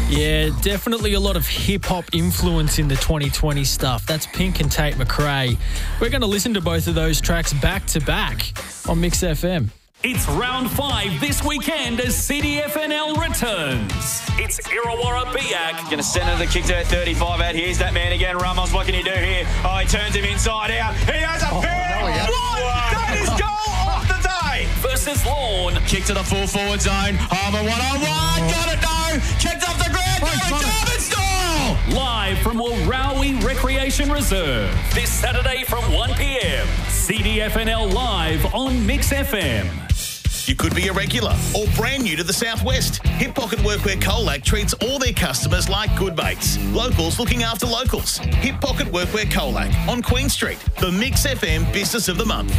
Yeah, definitely a lot of hip-hop influence in the 2020 stuff. That's Pink and Tate McRae. We're going to listen to both of those tracks back-to-back on Mix FM. It's round 5 this weekend as CDFNL returns. It's Illawarra Biak. Going to centre the kick to 35 out. Here's that man again, Ramos. What can he do here? Oh, he turns him inside out. He has a pair. That is goal of the day. Versus Lorne. Kick to the full forward zone. Harbour 1-on-1. Got it, no. Kicked off the ground. Darwin style. Live from Worawi Recreation Reserve. This Saturday from 1 p.m. CDFNL Live on Mix FM. You could be a regular or brand new to the Southwest. Hip Pocket Workwear Colac treats all their customers like good mates. Locals looking after locals. Hip Pocket Workwear Colac on Queen Street. The Mix FM Business of the Month.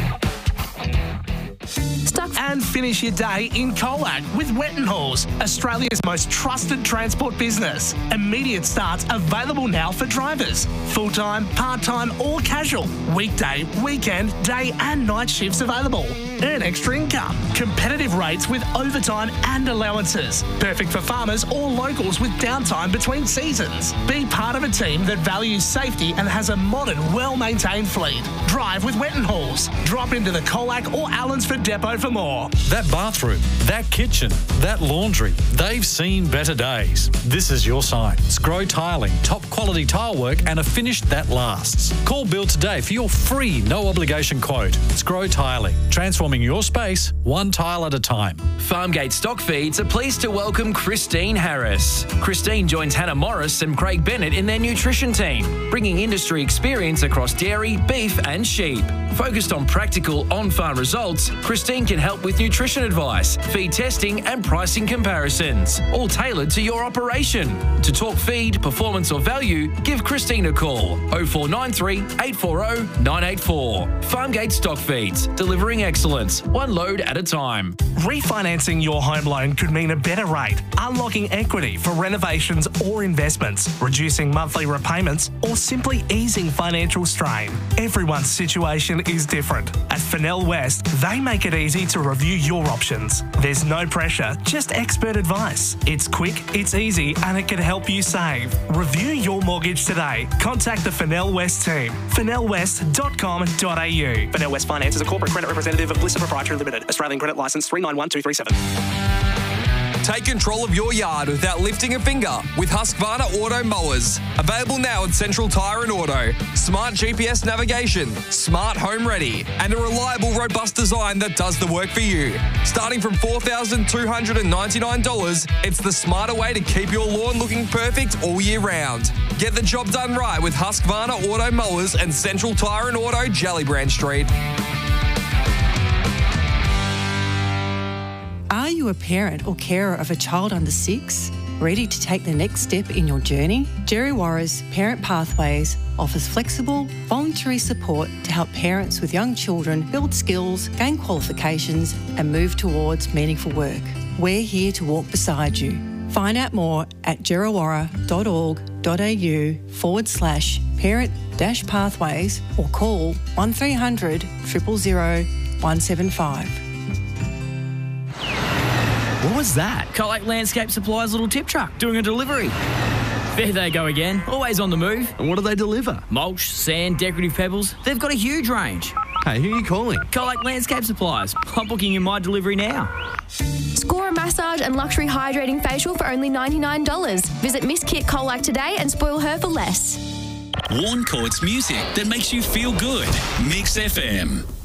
And finish your day in Colac with Wettenhauls, Australia's most trusted transport business. Immediate starts available now for drivers. Full-time, part-time or casual. Weekday, weekend, day and night shifts available. Earn extra income. Competitive rates with overtime and allowances. Perfect for farmers or locals with downtime between seasons. Be part of a team that values safety and has a modern, well-maintained fleet. Drive with Wettenhauls. Drop into the Colac or Allensford depot for more. That bathroom, that kitchen, that laundry, they've seen better days. This is your sign. Scrow Tiling, top quality tile work and a finish that lasts. Call Bill today for your free, no obligation quote. Scrow Tiling, transforming your space one tile at a time. Farmgate Stock Feeds are pleased to welcome Christine Harris. Christine joins Hannah Morris and Craig Bennett in their nutrition team, bringing industry experience across dairy, beef and sheep. Focused on practical on-farm results, Christine can help with nutrition advice, feed testing and pricing comparisons, all tailored to your operation. To talk feed, performance or value, give Christine a call 0493 840 984. Farmgate Stock Feeds, delivering excellence, one load at a time. Refinancing your home loan could mean a better rate, unlocking equity for renovations or investments, reducing monthly repayments, or simply easing financial strain. Everyone's situation is different. At Fennell West, they make it easy to review your options. There's no pressure, just expert advice. It's quick, it's easy, and it can help you save. Review your mortgage today. Contact the Fennell West team. fennellwest.com.au. Fennell West Finance is a corporate credit representative of Blissa Proprietary Limited. Australian Credit Licence 391237. Take control of your yard without lifting a finger with Husqvarna Auto Mowers. Available now at Central Tyre and Auto. Smart GPS navigation, smart home ready, and a reliable, robust design that does the work for you. Starting from $4,299, it's the smarter way to keep your lawn looking perfect all year round. Get the job done right with Husqvarna Auto Mowers and Central Tyre and Auto, Jellybrand Street. Are you a parent or carer of a child under 6? Ready to take the next step in your journey? Djerriwarra's Parent Pathways offers flexible, voluntary support to help parents with young children build skills, gain qualifications and move towards meaningful work. We're here to walk beside you. Find out more at djerriwarra.org.au/parent-pathways or call 1300 000 175. What was that? Colac Landscape Supplies' little tip truck doing a delivery. There they go again, always on the move. And what do they deliver? Mulch, sand, decorative pebbles. They've got a huge range. Hey, who are you calling? Colac Landscape Supplies. I'm booking in my delivery now. Score a massage and luxury hydrating facial for only $99. Visit Miss Kit Colac today and spoil her for less. Warncourt's music that makes you feel good. Mix FM.